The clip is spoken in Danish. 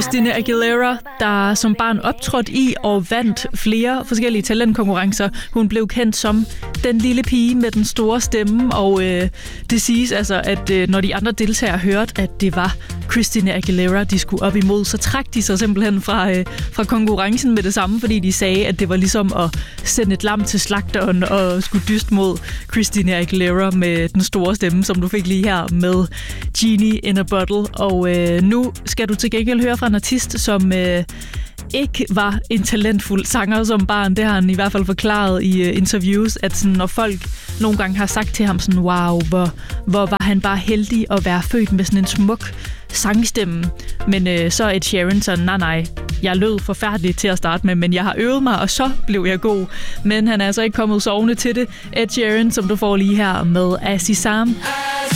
Christina Aguilera, der som barn optrådte i og vandt flere forskellige talentkonkurrencer. Hun blev kendt som den lille pige med den store stemme, og det siges altså, at når de andre deltagere hørte, at det var Christina Aguilera, de skulle op imod, så trak de sig simpelthen fra konkurrencen med det samme, fordi de sagde, at det var ligesom at sende et lam til slagteren og skulle dyste mod Christina Aguilera med den store stemme, som du fik lige her med Genie in a Bottle. Og nu skal du til gengæld høre fra en artist, som ikke var en talentfuld sanger som barn. Det har han i hvert fald forklaret i interviews, at sådan, når folk nogle gange har sagt til ham sådan, wow, hvor var han bare heldig at være født med sådan en smuk sangstemme. Men så Ed Sheeran sådan, nej, jeg lød forfærdeligt til at starte med, men jeg har øvet mig, og så blev jeg god. Men han er altså ikke kommet sovende til det. Ed Sheeran, som du får lige her med Azizam.